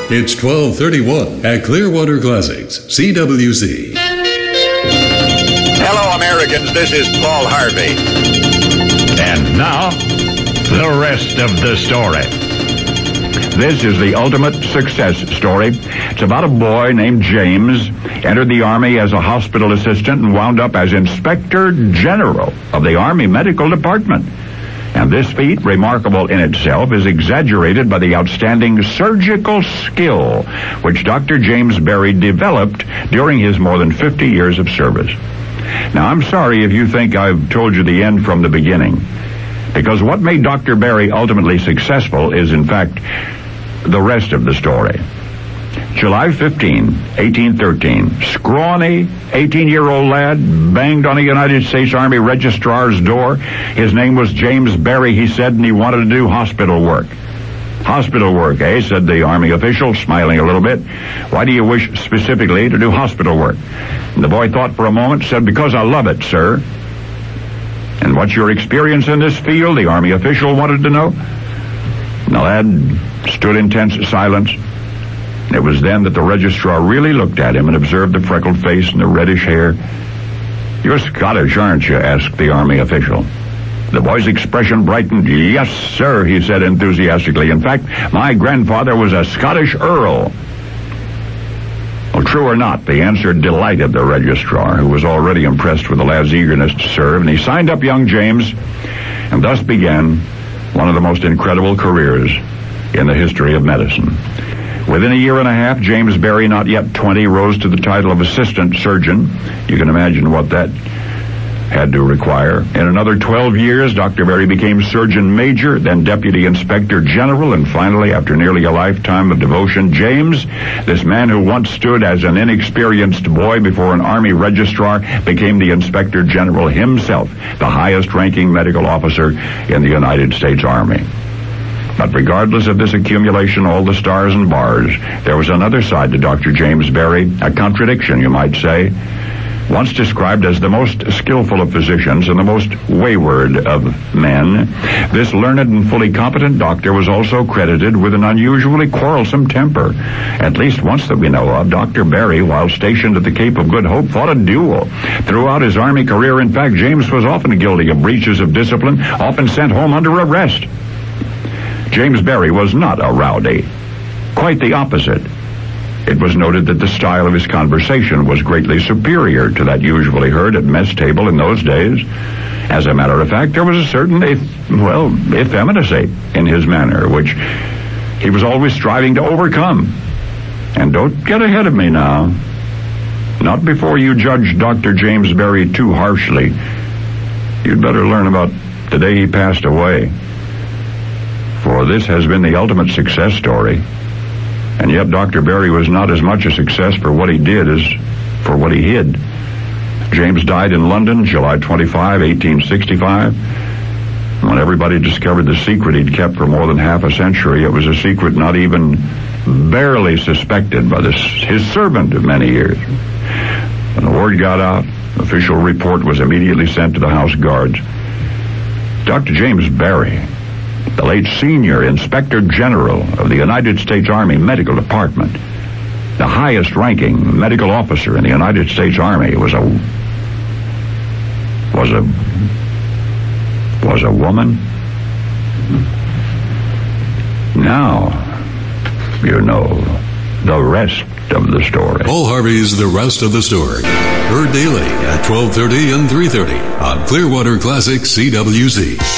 It's 12:31 at Clearwater Classics, CWC. Hello, Americans. This is Paul Harvey. And now, the rest of the story. This is the ultimate success story. It's about a boy named James, entered the Army as a hospital assistant and wound up as Inspector General of the Army Medical Department. And this feat, remarkable in itself, is exaggerated by the outstanding surgical skill which Dr. James Berry developed during his more than 50 years of service. Now, I'm sorry if you think I've told you the end from the beginning, because what made Dr. Berry ultimately successful is, in fact, the rest of the story. July 15, 1813, scrawny 18-year-old lad banged on a United States Army registrar's door. His name was James Berry, he said, and he wanted to do hospital work. Hospital work, eh? Said the Army official, smiling a little bit. Why do you wish specifically to do hospital work? And the boy thought for a moment, said, because I love it, sir. And what's your experience in this field? The Army official wanted to know. And the lad stood in tense silence. It was then that the registrar really looked at him and observed the freckled face and the reddish hair. You're Scottish, aren't you? Asked the Army official. The boy's expression brightened. Yes, sir, he said enthusiastically. In fact, my grandfather was a Scottish earl. Well, true or not, the answer delighted the registrar, who was already impressed with the lad's eagerness to serve, and he signed up young James, and thus began one of the most incredible careers in the history of medicine. Within a year and a half, James Berry, not yet 20, rose to the title of assistant surgeon. You can imagine what that had to require. In another 12 years, Dr. Berry became surgeon major, then deputy inspector general, and finally, after nearly a lifetime of devotion, James, this man who once stood as an inexperienced boy before an Army registrar, became the inspector general himself, the highest-ranking medical officer in the United States Army. But regardless of this accumulation, all the stars and bars, there was another side to Dr. James Berry, a contradiction, you might say. Once described as the most skillful of physicians and the most wayward of men, this learned and fully competent doctor was also credited with an unusually quarrelsome temper. At least once that we know of, Dr. Berry, while stationed at the Cape of Good Hope, fought a duel. Throughout his Army career, in fact, James was often guilty of breaches of discipline, often sent home under arrest. James Berry was not a rowdy. Quite the opposite. It was noted that the style of his conversation was greatly superior to that usually heard at mess table in those days. As a matter of fact, there was a certain, effeminacy in his manner, which he was always striving to overcome. And don't get ahead of me now. Not before you judge Dr. James Berry too harshly. You'd better learn about the day he passed away. For this has been the ultimate success story. And yet Dr. Berry was not as much a success for what he did as for what he hid. James died in London, July 25, 1865. When everybody discovered the secret he'd kept for more than half a century, it was a secret not even barely suspected by his servant of many years. When the word got out, official report was immediately sent to the House Guards. Dr. James Berry, the late senior Inspector General of the United States Army Medical Department, the highest-ranking medical officer in the United States Army, was a woman. Now, you know the rest of the story. Paul Harvey's The Rest of the Story. Heard daily at 12:30 and 3:30 on Clearwater Classic CWC.